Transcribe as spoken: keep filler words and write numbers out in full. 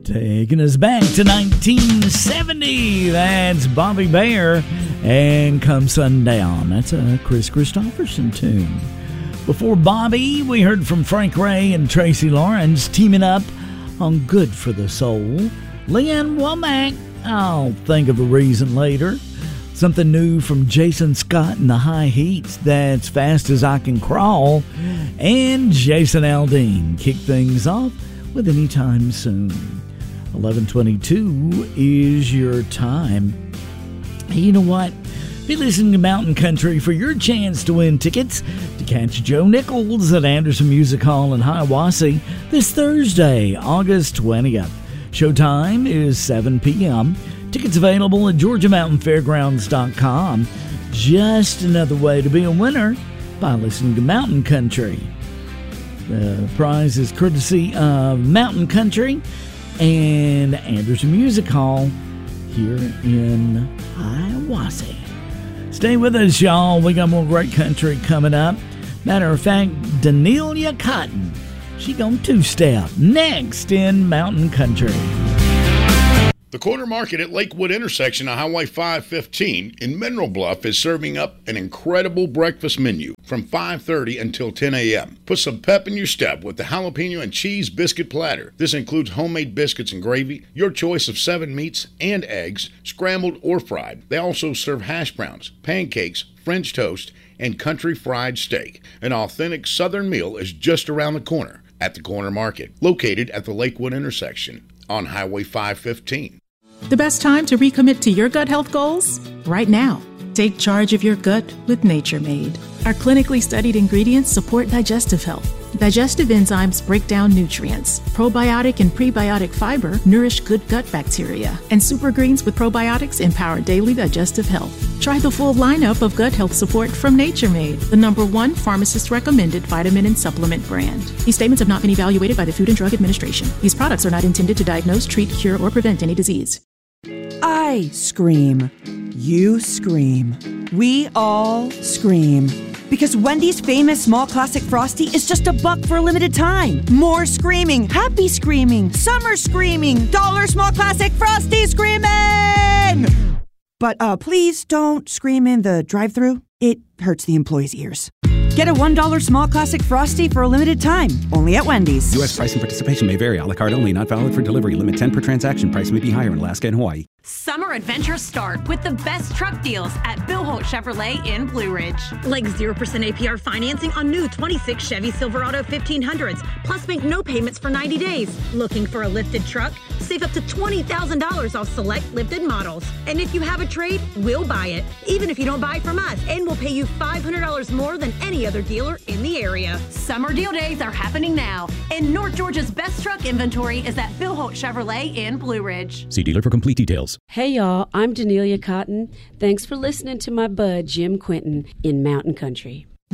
Taking us back to nineteen seventy, that's Bobby Bare and Come Sundown. That's a Chris Christopherson tune. Before Bobby, we heard from Frank Ray and Tracy Lawrence teaming up on Good for the Soul. Leanne Womack, I'll think of a reason later. Something new from Jason Scott and the High Heats, that's Fast as I Can Crawl. And Jason Aldean kick things off with Anytime Soon. eleven twenty-two is your time. Hey, you know what? Be listening to Mountain Country for your chance to win tickets to catch Joe Nichols at Anderson Music Hall in Hiawassee this Thursday, August twentieth. Showtime is seven p.m. Tickets available at Georgia Mountain Fairgrounds dot com. Just another way to be a winner by listening to Mountain Country. The prize is courtesy of Mountain Country and Anderson Music Hall here in Hiawassee. Stay with us, y'all. We got more great country coming up. Matter of fact, Danelia Cotton, she gonna two-step next in Mountain Country. The Corner Market at Lakewood intersection of Highway five fifteen in Mineral Bluff is serving up an incredible breakfast menu from five thirty until ten a.m. Put some pep in your step with the jalapeno and cheese biscuit platter. This includes homemade biscuits and gravy, your choice of seven meats and eggs, scrambled or fried. They also serve hash browns, pancakes, French toast, and country fried steak. An authentic Southern meal is just around the corner at the Corner Market, located at the Lakewood intersection on Highway five fifteen. The best time to recommit to your gut health goals? Right now. Take charge of your gut with Nature Made. Our clinically studied ingredients support digestive health. Digestive enzymes break down nutrients. Probiotic and prebiotic fiber nourish good gut bacteria. And super greens with probiotics empower daily digestive health. Try the full lineup of gut health support from Nature Made, the number one pharmacist-recommended vitamin and supplement brand. These statements have not been evaluated by the Food and Drug Administration. These products are not intended to diagnose, treat, cure, or prevent any disease. I scream. You scream. We all scream. Because Wendy's famous small classic Frosty is just a buck for a limited time. More screaming, happy screaming, summer screaming, dollar small classic Frosty screaming! But uh, please don't scream in the drive-thru. It hurts the employees' ears. Get a one dollar small classic Frosty for a limited time, only at Wendy's. U S price and participation may vary. A la carte only, not valid for delivery. Limit ten per transaction. Price may be higher in Alaska and Hawaii. Summer adventures start with the best truck deals at Bill Holt Chevrolet in Blue Ridge. Like zero percent A P R financing on new twenty-six Chevy Silverado fifteen hundreds, plus make no payments for ninety days. Looking for a lifted truck? Save up to twenty thousand dollars off select lifted models. And if you have a trade, we'll buy it, even if you don't buy from us. And we'll pay you five hundred dollars more than any other dealer in the area. Summer deal days are happening now. And North Georgia's best truck inventory is at Bill Holt Chevrolet in Blue Ridge. See dealer for complete details. Hey y'all, I'm Danelia Cotton. Thanks for listening to my bud Jim Quinton in Mountain Country.